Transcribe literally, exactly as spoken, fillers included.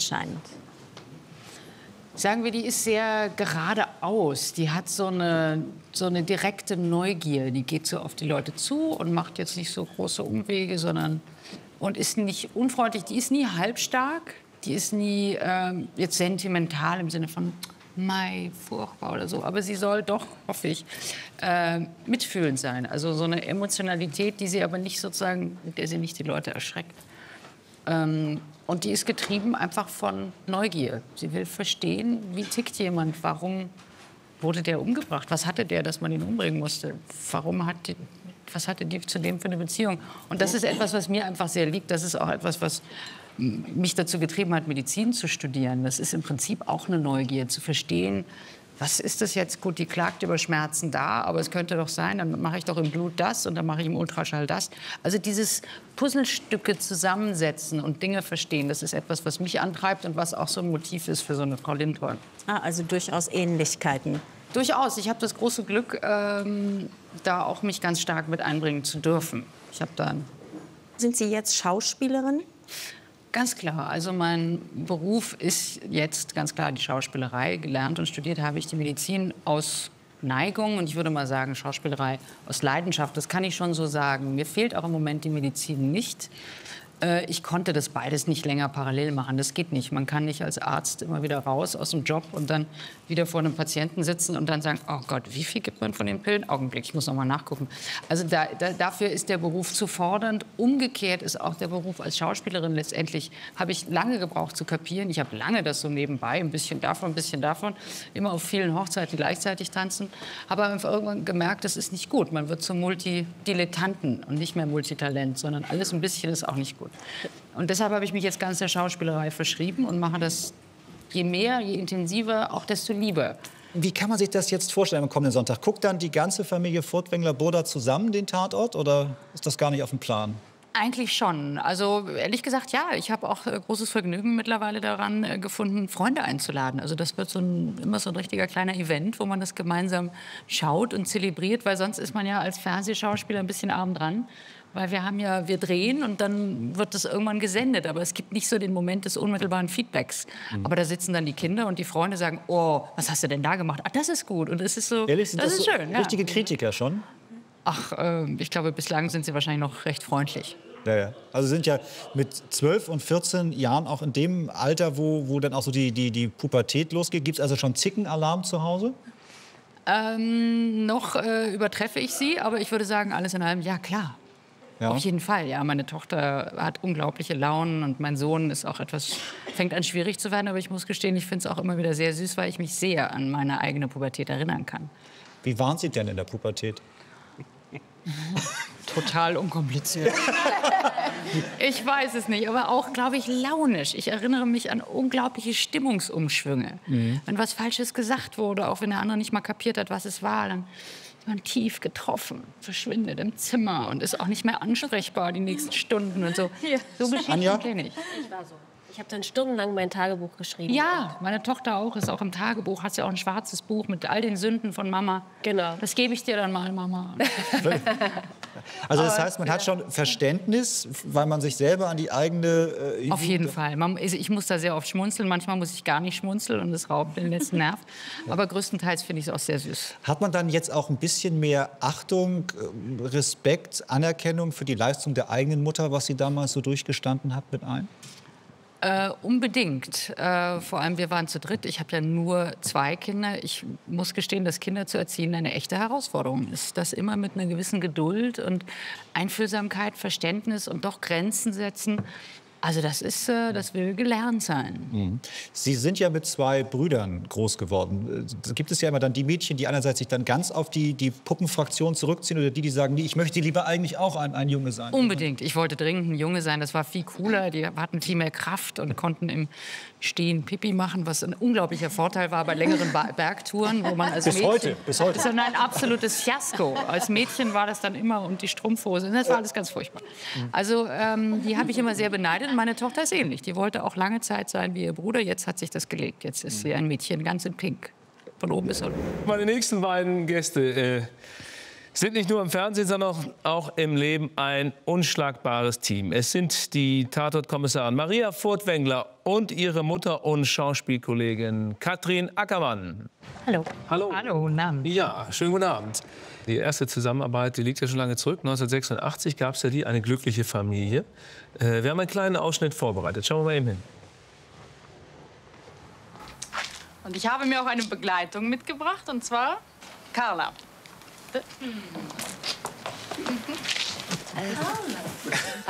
anscheinend. Sagen wir, die ist sehr geradeaus. Die hat so eine, so eine direkte Neugier. Die geht so auf die Leute zu und macht jetzt nicht so große Umwege, sondern und ist nicht unfreundlich. Die ist nie halbstark. Die ist nie ähm, jetzt sentimental im Sinne von Mai, furchtbar oder so. Aber sie soll doch, hoffe ich, äh, mitfühlend sein. Also so eine Emotionalität, die sie aber nicht sozusagen, mit der sie nicht die Leute erschreckt. Ähm, Und die ist getrieben einfach von Neugier. Sie will verstehen, wie tickt jemand, warum wurde der umgebracht, was hatte der, dass man ihn umbringen musste, warum hat die, was hatte die zu dem für eine Beziehung. Und das ist etwas, was mir einfach sehr liegt. Das ist auch etwas, was mich dazu getrieben hat, Medizin zu studieren. Das ist im Prinzip auch eine Neugier, zu verstehen, was ist das jetzt? Gut, die klagt über Schmerzen da, aber es könnte doch sein, dann mache ich doch im Blut das und dann mache ich im Ultraschall das. Also dieses Puzzlestücke zusammensetzen und Dinge verstehen, das ist etwas, was mich antreibt und was auch so ein Motiv ist für so eine Frau Lindholm. Ah, also durchaus Ähnlichkeiten. Durchaus. Ich habe das große Glück, ähm, da auch mich ganz stark mit einbringen zu dürfen. Ich habe dann Sind Sie jetzt Schauspielerin? Ganz klar. Also mein Beruf ist jetzt ganz klar die Schauspielerei. Gelernt und studiert habe ich die Medizin aus Neigung und ich würde mal sagen Schauspielerei aus Leidenschaft. Das kann ich schon so sagen. Mir fehlt auch im Moment die Medizin nicht. Ich konnte das beides nicht länger parallel machen. Das geht nicht. Man kann nicht als Arzt immer wieder raus aus dem Job und dann wieder vor einem Patienten sitzen und dann sagen, oh Gott, wie viel gibt man von den Pillen? Augenblick, ich muss noch mal nachgucken. Also da, da, dafür ist der Beruf zu fordernd. Umgekehrt ist auch der Beruf als Schauspielerin letztendlich, habe ich lange gebraucht zu kapieren. Ich habe lange das so nebenbei, ein bisschen davon, ein bisschen davon, immer auf vielen Hochzeiten gleichzeitig tanzen. Habe einfach irgendwann gemerkt, das ist nicht gut. Man wird zum Multidilettanten und nicht mehr Multitalent, sondern alles ein bisschen ist auch nicht gut. Und deshalb habe ich mich jetzt ganz der Schauspielerei verschrieben und mache das je mehr, je intensiver, auch desto lieber. Wie kann man sich das jetzt vorstellen am kommenden Sonntag? Guckt dann die ganze Familie Furtwängler-Burda zusammen den Tatort oder ist das gar nicht auf dem Plan? Eigentlich schon. Also ehrlich gesagt, ja. Ich habe auch äh, großes Vergnügen mittlerweile daran äh, gefunden, Freunde einzuladen. Also das wird so ein, immer so ein richtiger kleiner Event, wo man das gemeinsam schaut und zelebriert, weil sonst ist man ja als Fernsehschauspieler ein bisschen arm dran. Weil wir haben ja, wir drehen und dann wird das irgendwann gesendet. Aber es gibt nicht so den Moment des unmittelbaren Feedbacks. Mhm. Aber da sitzen dann die Kinder und die Freunde sagen, oh, was hast du denn da gemacht? Ah, das ist gut. Und es ist so, Ehrlich, sind das, das ist so schön. Richtige ja. Kritiker schon? Ach, äh, ich glaube, bislang sind sie wahrscheinlich noch recht freundlich. Ja, ja. Also sind ja mit zwölf und vierzehn Jahren auch in dem Alter, wo, wo dann auch so die, die, die Pubertät losgeht. Gibt es also schon Zickenalarm zu Hause? Ähm, noch äh, übertreffe ich sie, aber ich würde sagen, alles in allem, ja klar. Ja. Auf jeden Fall, ja. Meine Tochter hat unglaubliche Launen und mein Sohn ist auch etwas, fängt an schwierig zu werden. Aber ich muss gestehen, ich finde es auch immer wieder sehr süß, weil ich mich sehr an meine eigene Pubertät erinnern kann. Wie waren Sie denn in der Pubertät? Total unkompliziert. Ich weiß es nicht, aber auch, glaube ich, launisch. Ich erinnere mich an unglaubliche Stimmungsumschwünge. Mhm. Wenn was Falsches gesagt wurde, auch wenn der andere nicht mal kapiert hat, was es war, dann ist man tief getroffen, verschwindet im Zimmer und ist auch nicht mehr ansprechbar die nächsten Stunden und so. Ja. So Geschichten kenne ich. Ich war so. Ich habe dann stundenlang mein Tagebuch geschrieben. Ja, meine Tochter auch, ist auch im Tagebuch, hat sie auch ein schwarzes Buch mit all den Sünden von Mama. Genau. Das gebe ich dir dann mal, Mama. Also das heißt, man hat schon Verständnis, weil man sich selber an die eigene... Äh, Auf jeden Fall. Man, ich muss da sehr oft schmunzeln, manchmal muss ich gar nicht schmunzeln und das raubt den letzten Nerv. Aber größtenteils finde ich es auch sehr süß. Hat man dann jetzt auch ein bisschen mehr Achtung, Respekt, Anerkennung für die Leistung der eigenen Mutter, was sie damals so durchgestanden hat, mit ein? Äh, unbedingt. Äh, vor allem, wir waren zu dritt. Ich habe ja nur zwei Kinder. Ich muss gestehen, dass Kinder zu erziehen eine echte Herausforderung ist. Das immer mit einer gewissen Geduld und Einfühlsamkeit, Verständnis und doch Grenzen setzen. Also das ist, äh, das will gelernt sein. Mhm. Sie sind ja mit zwei Brüdern groß geworden. Da gibt es ja immer dann die Mädchen, die einerseits sich dann ganz auf die, die Puppenfraktion zurückziehen oder die, die sagen, nee, ich möchte lieber eigentlich auch ein, ein Junge sein. Unbedingt. Ich wollte dringend ein Junge sein. Das war viel cooler. Die hatten viel mehr Kraft und konnten im Stehen Pipi machen, was ein unglaublicher Vorteil war bei längeren ba Bergtouren, wo man als bis Mädchen... heute, bis heute. Das ist ein absolutes Fiasko. Als Mädchen war das dann immer und die Strumpfhose. Das war alles ganz furchtbar. Also ähm, die habe ich immer sehr beneidet. Meine Tochter ist ähnlich. Die wollte auch lange Zeit sein wie ihr Bruder. Jetzt hat sich das gelegt. Jetzt ist sie ein Mädchen, ganz in Pink. Von oben bis unten. Meine nächsten beiden Gäste äh, sind nicht nur im Fernsehen, sondern auch im Leben ein unschlagbares Team. Es sind die Tatort-Kommissarin Maria Furtwängler und ihre Mutter und Schauspielkollegin Katrin Ackermann. Hallo. Hallo. Hallo, guten Abend. Ja, schönen guten Abend. Die erste Zusammenarbeit, die liegt ja schon lange zurück. neunzehnhundertsechsundachtzig gab es ja die, eine glückliche Familie. Äh, wir haben einen kleinen Ausschnitt vorbereitet. Schauen wir mal eben hin. Und ich habe mir auch eine Begleitung mitgebracht, und zwar Carla. Carla.